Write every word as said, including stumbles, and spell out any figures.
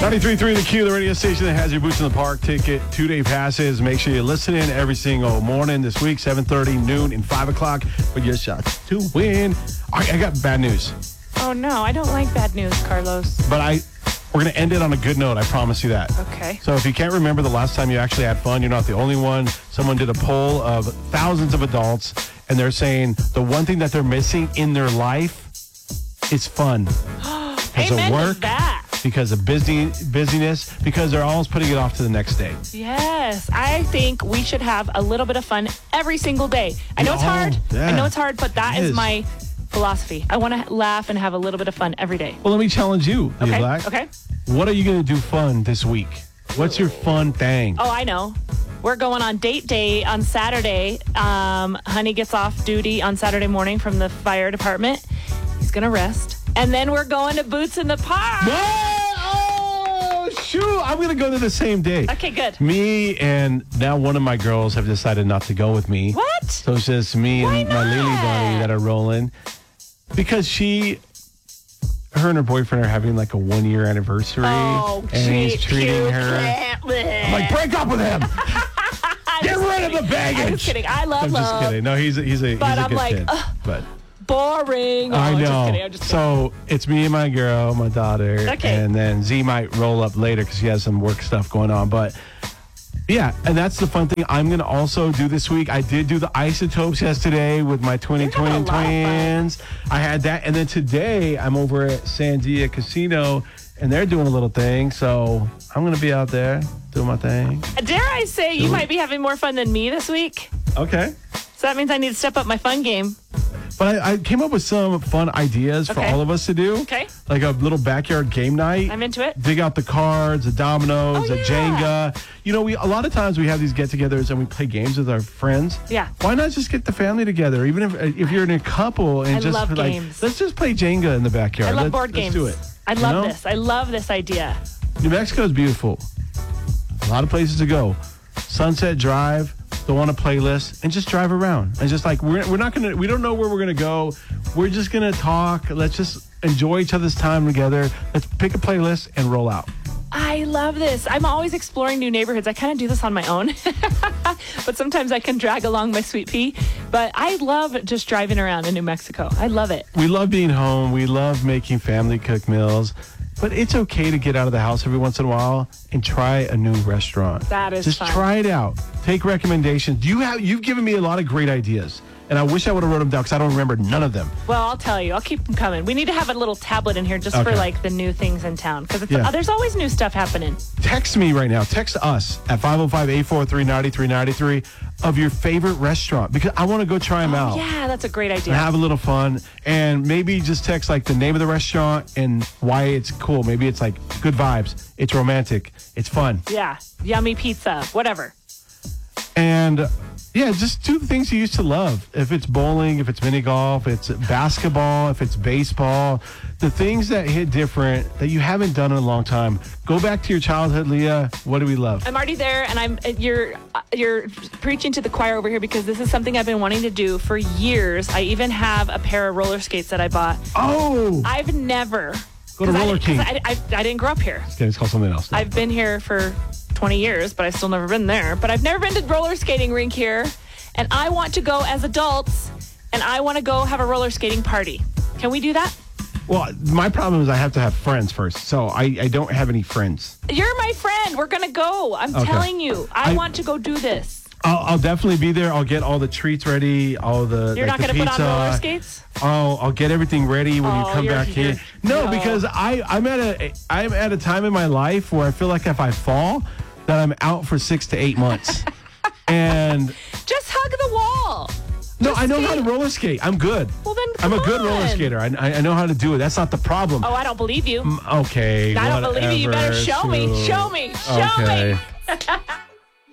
ninety-three point three The Q, the radio station that has your Boots in the Park ticket, two-day passes. Make sure you listen in every single morning this week, seven thirty, noon, and five o'clock for your shots to win. I, I got bad news. Oh, no, I don't like bad news, Carlos. But I, we're going to end it on a good note. I promise you that. Okay. So if you can't remember the last time you actually had fun, you're not the only one. Someone did a poll of thousands of adults, and they're saying the one thing that they're missing in their life is fun. Because Amen of work, to that. because of busy busyness, because they're always putting it off to the next day. Yes, I think we should have a little bit of fun every single day. I know it's Oh, hard. yeah. I know it's hard, but that It is. is. my philosophy. I want to laugh and have a little bit of fun every day. Well, let me challenge you, Leah Okay, Black. okay. What are you going to do fun this week? What's your fun thing? Oh, I know. We're going on date day on Saturday. Um, honey gets off duty on Saturday morning from the fire department. He's going to rest. And then we're going to Boots in the Park. What? Oh, shoot. I'm going to go to the same day. Okay, good. Me and now one of my girls have decided not to go with me. What? So it's just me Why and my Lily not? Bunny that are rolling. Because she, her and her boyfriend are having like a one year anniversary. Oh, and he's cute, treating cute. her. I'm like, break up with him. Get rid of the baggage. I'm just kidding. I love I'm love. just kidding. No, he's a, he's a, But he's a I'm good like, kid. ugh. But Boring. Oh, I I'm know. just kidding. I'm just kidding. So it's me and my girl, my daughter, Okay. and then Z might roll up later because she has some work stuff going on. But yeah, and that's the fun thing I'm going to also do this week. I did do the isotopes yesterday with my twenty You're having twin a lot of fun. twins. I had that, and then today I'm over at Sandia Casino, and they're doing a little thing. So I'm going to be out there doing my thing. Dare I say you might be having more fun than me this week? Okay. So that means I need to step up my fun game. But I, I came up with some fun ideas for Okay. all of us to do. Okay. Like a little backyard game night. I'm into it. Dig out the cards, the dominoes, Oh, the yeah. Jenga. You know, we a lot of times we have these get-togethers and we play games with our friends. Yeah. Why not just get the family together? Even if if you're in a couple and I just love like, games. let's just play Jenga in the backyard. I love Let's- board let's games. do it. I You love know? this. I love this idea. New Mexico is beautiful. A lot of places to go. Sunset Drive. Go on a playlist and just drive around. And just like we're we're not gonna we don't know where we're gonna go. We're just gonna talk. Let's just enjoy each other's time together. Let's pick a playlist and roll out. I love this. I'm always exploring new neighborhoods. I kind of do this on my own, but sometimes I can drag along my sweet pea. But I love just driving around in New Mexico. I love it. We love being home. We love making family cooked meals. But it's okay to get out of the house every once in a while and try a new restaurant. That is Just fun. try it out. Take recommendations. You have you've given me a lot of great ideas. And I wish I would have wrote them down because I don't remember none of them. Well, I'll tell you. I'll keep them coming. We need to have a little tablet in here just Okay. for like the new things in town because Yeah. uh, there's always new stuff happening. Text me right now. Text us at five oh five, eight four three, nine three nine three of your favorite restaurant because I want to go try them out. Yeah, that's a great And idea. have a little fun. And maybe just text like the name of the restaurant and why it's cool. Maybe it's like good vibes. It's romantic. It's fun. Yeah, yummy pizza, whatever. And yeah, just do the things you used to love. If it's bowling, if it's mini golf, it's basketball, if it's baseball, the things that hit different that you haven't done in a long time. Go back to your childhood, Leah. What do we love? I'm already there, and I'm you're you're preaching to the choir over here because this is something I've been wanting to do for years. I even have a pair of roller skates that I bought. Oh, I've never Go to 'cause I Roller didn't- King. 'cause I, I, I didn't grow up here. okay, it's called something else. I've been here for twenty years, but I've still never been there. But I've never been to roller skating rink here, and I want to go as adults, and I want to go have a roller skating party. Can we do that? Well, my problem is I have to have friends first. So I, I don't have any friends. You're my friend. We're gonna go. I'm Okay. telling you. I, I- want to go do this. I'll, I'll definitely be there. I'll get all the treats ready, all the You're like not the gonna put on pizza. roller skates? Oh, I'll get everything ready when Oh, you come you're- back here. you're- No, no. because I I'm at a I'm at a time in my life where I feel like if I fall, that I'm out for six to eight months. And Just hug the wall. no, Just I know how to skate. roller skate. I'm good. Well, then I'm a come good roller on. skater. I, I I know how to do it. That's not the problem. Oh, I don't believe you. Okay. I don't believe you. You better whatever, show me. shoot. Show me. Show Okay. me.